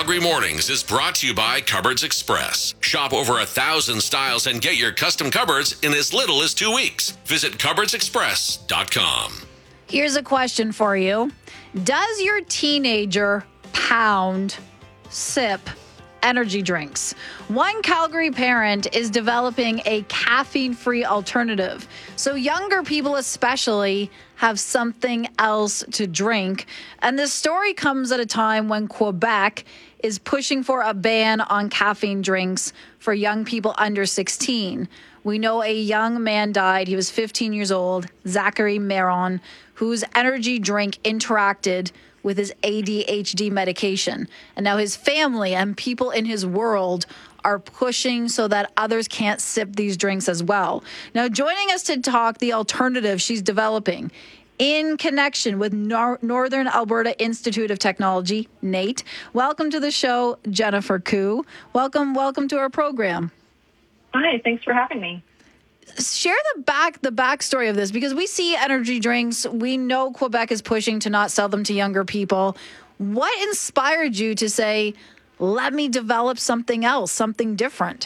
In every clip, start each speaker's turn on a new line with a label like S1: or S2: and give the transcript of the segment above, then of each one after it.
S1: Calgary Mornings is brought to you by Cupboards Express. Shop over 1,000 styles and get your custom cupboards in as little as 2 weeks. Visit cupboardsexpress.com.
S2: Here's a question for you. Does your teenager pound, sip energy drinks? One Calgary parent is developing a caffeine-free alternative, so younger people especially have something else to drink. And this story comes at a time when Quebec is pushing for a ban on caffeine drinks for young people under 16. We know a young man died. He was 15 years old, Zachary Maron, whose energy drink interacted with his ADHD medication. And now his family and people in his world are pushing so that others can't sip these drinks as well. Now, joining us to talk the alternative she's developing in connection with Northern Alberta Institute of Technology, NAIT. Welcome to the show, Jennifer Koo. Welcome to our program.
S3: Hi, thanks for having me.
S2: Share the backstory of this, because we see energy drinks. We know Quebec is pushing to not sell them to younger people. What inspired you to say, let me develop something else, something different?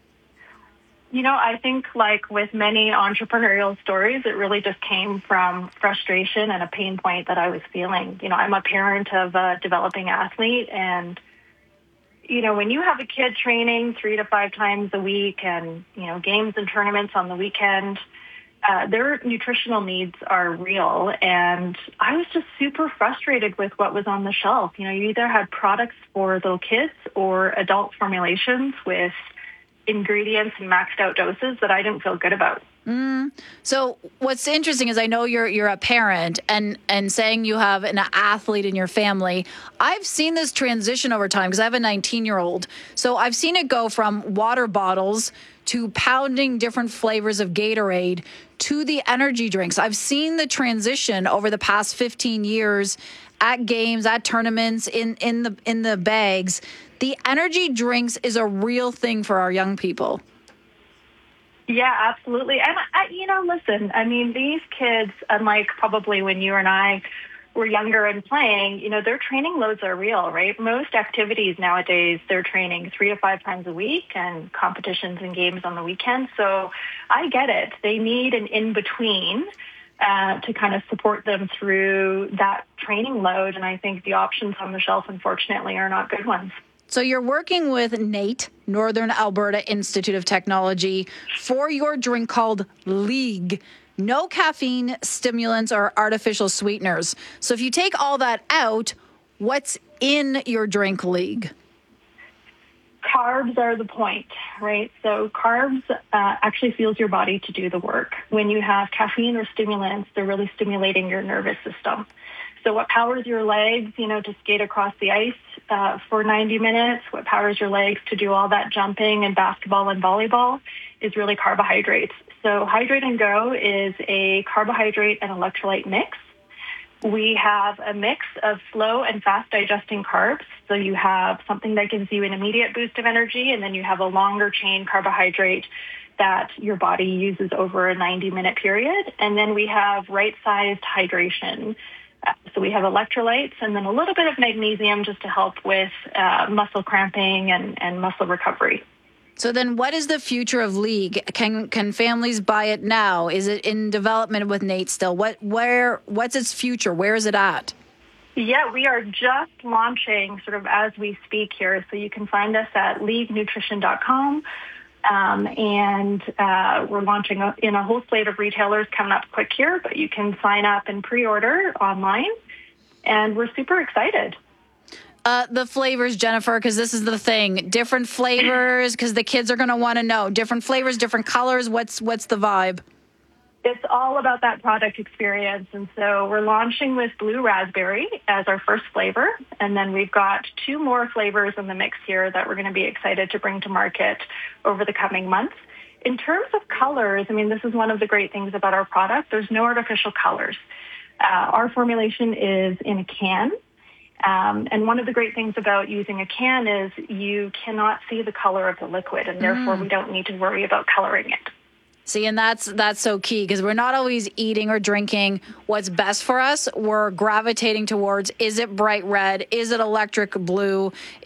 S3: You know, I think like with many entrepreneurial stories, it really just came from frustration and a pain point that I was feeling. You know, I'm a parent of a developing athlete, and you know, when you have a kid training 3 to 5 times a week and, you know, games and tournaments on the weekend, their nutritional needs are real. And I was just super frustrated with what was on the shelf. You know, you either had products for little kids or adult formulations with ingredients and maxed out doses that I didn't feel good about.
S2: So what's interesting is I know you're a parent and saying you have an athlete in your family. I've seen this transition over time because I have a 19-year-old. So I've seen it go from water bottles to pounding different flavors of Gatorade to the energy drinks. I've seen the transition over the past 15 years at games, at tournaments, in the bags. The energy drinks is a real thing for our young people.
S3: Yeah, absolutely. And, you know, listen, I mean, these kids, unlike probably when you and I were younger and playing, you know, their training loads are real, right? Most activities nowadays, they're training 3 to 5 times a week and competitions and games on the weekend. So I get it. They need an in-between to kind of support them through that training load. And I think the options on the shelf, unfortunately, are not good ones.
S2: So you're working with NAIT, Northern Alberta Institute of Technology, for your drink called League. No caffeine, stimulants, or artificial sweeteners. So if you take all that out, what's in your drink, League?
S3: Carbs are the point, right? So carbs actually fuels your body to do the work. When you have caffeine or stimulants, they're really stimulating your nervous system. So what powers your legs, you know, to skate across the ice for 90 minutes, what powers your legs to do all that jumping and basketball and volleyball is really carbohydrates. So Hydrate and Go is a carbohydrate and electrolyte mix. We have a mix of slow and fast digesting carbs. So you have something that gives you an immediate boost of energy, and then you have a longer chain carbohydrate that your body uses over a 90-minute period. And then we have right-sized hydration. So we have electrolytes and then a little bit of magnesium just to help with muscle cramping and muscle recovery.
S2: So then what is the future of League? Can families buy it now? Is it in development with NAIT still? What's its future? Where is it at?
S3: Yeah, we are just launching sort of as we speak here. So you can find us at leaguenutrition.com. And we're launching in a whole slate of retailers coming up quick here, but you can sign up and pre-order online. And we're super excited.
S2: The flavors, Jennifer, because this is the thing. Different flavors, because the kids are going to want to know. Different flavors, different colors. What's the vibe?
S3: It's all about that product experience. And so we're launching with blue raspberry as our first flavor. And then we've got 2 more flavors in the mix here that we're going to be excited to bring to market over the coming months. In terms of colors, I mean, this is one of the great things about our product. There's no artificial colors. Our formulation is in a can. And one of the great things about using a can is you cannot see the color of the liquid, and therefore we don't need to worry about coloring it.
S2: See, and that's so key, because we're not always eating or drinking what's best for us. We're gravitating towards, is it bright red? Is it electric blue?